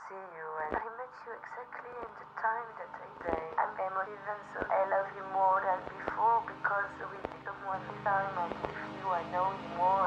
see you, and I met you exactly in the time that I say I'm emotive, and so I love you more than before because with someone this time I give you, I know you more.